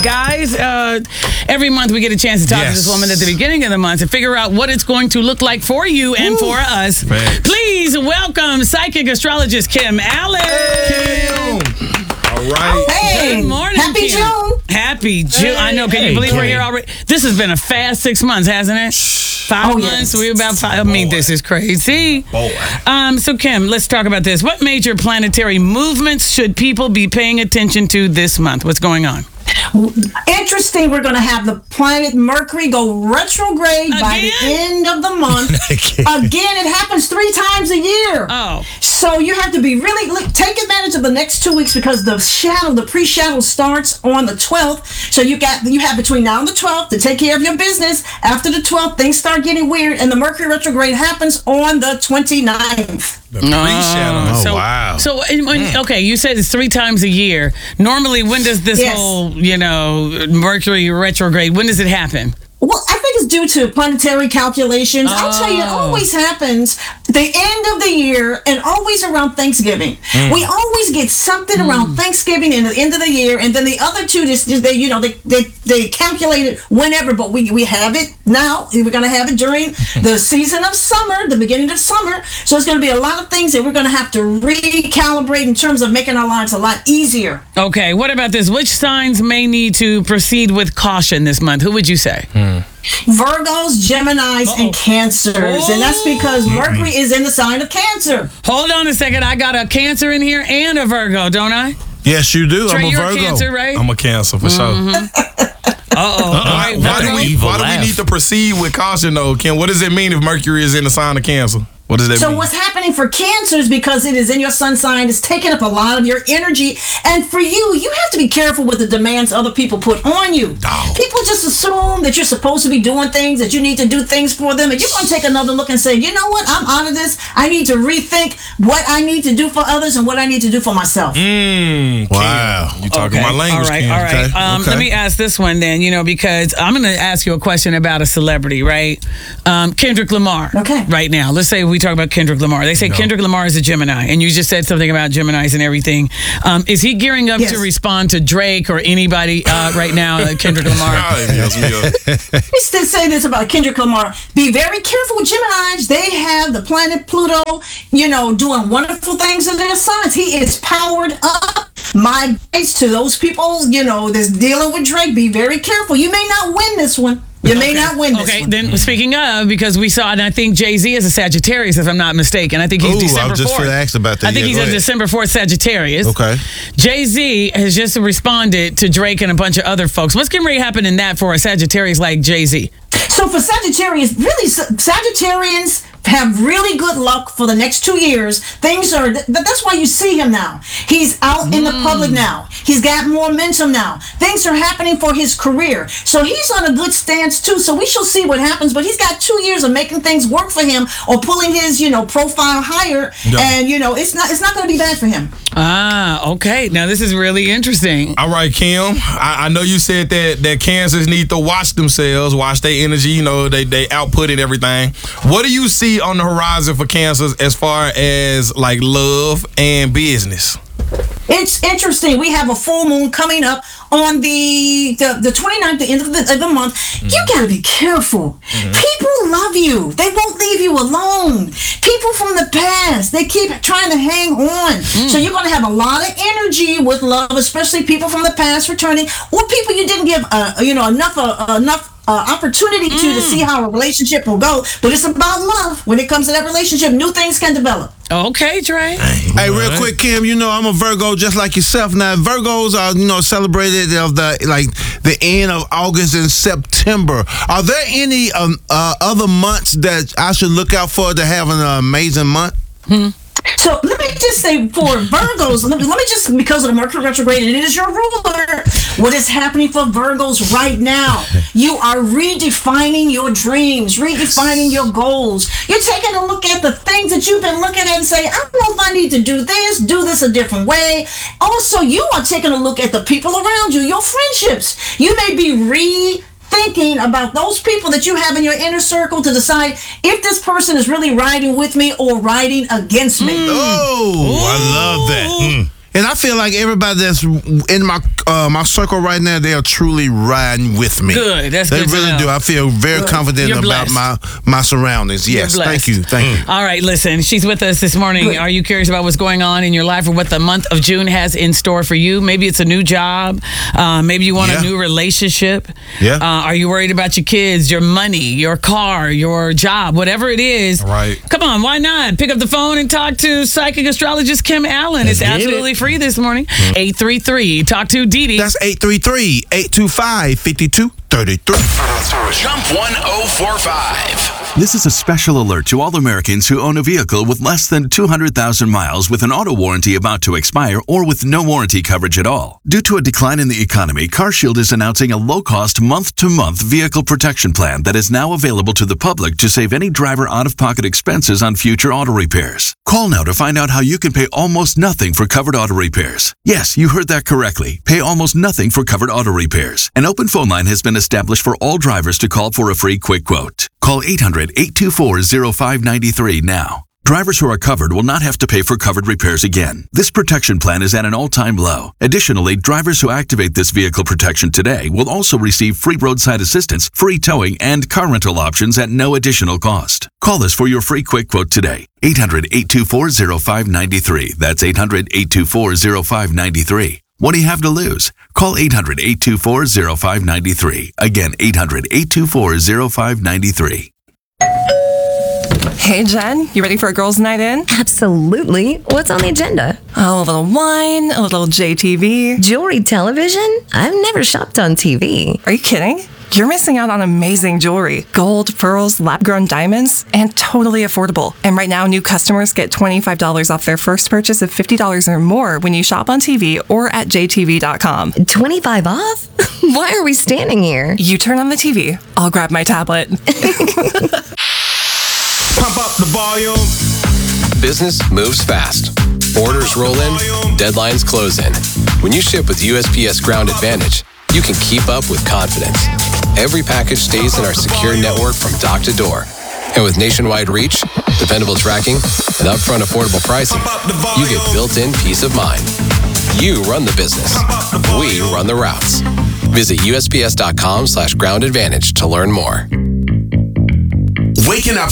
guys. Every month we get a chance to talk to this woman at the beginning of the month and figure out what it's going to look like for you and for us. Thanks. Please welcome psychic astrologist Kim Allen. Kim. All right. Hey, Good morning, happy Kim. June. Happy June. I know. Can you believe we're here already? This has been a fast 6 months, hasn't it? 5 months. We're about 5. I mean, this is crazy. Boy. So Kim, let's talk about this. What major planetary movements should people be paying attention to this month? What's going on? Interesting, we're going to have the planet Mercury go retrograde by the end of the month. Again, it happens 3 times a year. Oh. So you have to be really, take advantage of the next 2 weeks because the pre-shadow starts on the 12th. So you have between now and the 12th to take care of your business. After the 12th, things start getting weird, and the Mercury retrograde happens on the 29th. The pre-shadow. So, wow. So, okay, you said it's 3 times a year. Normally, when does this whole, Mercury retrograde, when does it happen? Well, I think it's due to planetary calculations. I'll tell you, it always happens the end of the year and always around Thanksgiving. We always get something around Thanksgiving and the end of the year, and then the other two, they calculate it whenever, but we have it now. We're going to have it during the season of summer, the beginning of summer. So it's going to be a lot of things that we're going to have to recalibrate in terms of making our lives a lot easier. Okay, what about this? Which signs may need to proceed with caution this month? Who would you say? Virgos, Geminis, and Cancers. And that's because Mercury is in the sign of Cancer. Hold on a second. I got a Cancer in here and a Virgo, don't I? Yes, you do. Trey, I'm a you're Virgo. a Cancer, right? I'm a Cancer for sure. Why do we need to proceed with caution, though, Kim? What does it mean if Mercury is in the sign of Cancer? What does that mean? So what's happening for Cancers, because it is in your sun sign, is taking up a lot of your energy. And for you have to be careful with the demands other people put on you. People just assume that you're supposed to be doing things, that you need to do things for them. And you're going to take another look and say, you know what? I'm out of this. I need to rethink what I need to do for others and what I need to do for myself. Wow. You talking my language, All right, Kim. all right. Okay. Let me ask this one then, because I'm going to ask you a question about a celebrity, right? Kendrick Lamar. Okay. Right now. Let's say we talk about Kendrick Lamar. They say Kendrick Lamar is a Gemini, and you just said something about Geminis and everything. Is he gearing up to respond to Drake or anybody right now, Kendrick Lamar? Let me still say this about Kendrick Lamar. Be very careful with Geminis. They have the planet Pluto, doing wonderful things in their signs. He is powered up. My advice to those people, that's dealing with Drake, be very careful. You may not win this one. You may not win this one. Okay, then speaking of, because we saw, and I think Jay-Z is a Sagittarius, if I'm not mistaken. I think he's December 4th. I was just going to ask about that. I think he's a December 4th Sagittarius. Okay. Jay-Z has just responded to Drake and a bunch of other folks. What's getting ready to happen in that for a Sagittarius like Jay-Z? So for Sagittarius, really, Sagittarians have really good luck for the next 2 years. That's why you see him now. He's out in the public now. He's got more momentum now. Things are happening for his career. So he's on a good stance too. So we shall see what happens. But he's got 2 years of making things work for him or pulling his, profile higher. Yeah. And, it's not going to be bad for him. Okay. Now this is really interesting. All right, Kim. I know you said that Cancers need to watch themselves, watch their energy, they output and everything. What do you see on the horizon for Cancers as far as like love and business? It's interesting. We have a full moon coming up on the 29th, the end of the month. You gotta be careful. People love you. They won't leave you alone. People from the past, they keep trying to hang on. So you're gonna have a lot of energy with love, especially people from the past returning, or people you didn't give enough opportunity to see how a relationship will go. But it's about love. When it comes to that relationship, new things can develop. Okay, Trey. Hey, real quick, Kim, I'm a Virgo just like yourself. Now, Virgos are, celebrated of the end of August and September. Are there any other months that I should look out for to have an amazing month? So let me just say for Virgos, let me just, because of the Mercury retrograde, and it is your ruler, what is happening for Virgos right now? You are redefining your dreams, redefining your goals. You're taking a look at the things that you've been looking at and say, I don't know if I need to do this a different way. Also, you are taking a look at the people around you, your friendships. You may be thinking about those people that you have in your inner circle to decide if this person is really riding with me or riding against me. Oh, I love that. And I feel like everybody that's in my circle right now, they are truly riding with me. Good. That's they good. They really do. I feel very confident about my surroundings. Yes. Thank you. All right. Listen, she's with us this morning. Are you curious about what's going on in your life or what the month of June has in store for you? Maybe it's a new job. Maybe you want a new relationship. Yeah. Are you worried about your kids, your money, your car, your job, whatever it is? Right. Come on. Why not? Pick up the phone and talk to psychic astrologist Kim Allen. It's absolutely free this morning. 833. Talk to Dee Dee. That's 833-825-5233. Jump 1045. This is a special alert to all Americans who own a vehicle with less than 200,000 miles with an auto warranty about to expire or with no warranty coverage at all. Due to a decline in the economy, CarShield is announcing a low-cost month-to-month vehicle protection plan that is now available to the public to save any driver out-of-pocket expenses on future auto repairs. Call now to find out how you can pay almost nothing for covered auto repairs. Yes, you heard that correctly. Pay almost nothing for covered auto repairs. An open phone line has been established for all drivers to call for a free quick quote. Call 800-824-0593 now. Drivers who are covered will not have to pay for covered repairs again. This protection plan is at an all-time low. Additionally, drivers who activate this vehicle protection today will also receive free roadside assistance, free towing, and car rental options at no additional cost. Call us for your free quick quote today. 800-824-0593. That's 800-824-0593. What do you have to lose? Call 800-824-0593. Again, 800-824-0593. Hey, Jen, you ready for a girls' night in? Absolutely. What's on the agenda? Oh, a little wine, a little JTV. Jewelry television? I've never shopped on TV. Are you kidding? You're missing out on amazing jewelry. Gold, pearls, lab-grown diamonds, and totally affordable. And right now, new customers get $25 off their first purchase of $50 or more when you shop on TV or at jtv.com. 25 off? Why are we standing here? You turn on the TV. I'll grab my tablet. Pump up the volume. Business moves fast. Orders roll in, deadlines close in. When you ship with USPS Ground Advantage, you can keep up with confidence. Every package stays in our secure network from dock to door. And with nationwide reach, dependable tracking, and upfront affordable pricing, you get built-in peace of mind. You run the business. We run the routes. Visit USPS.com/groundadvantage to learn more. Waking up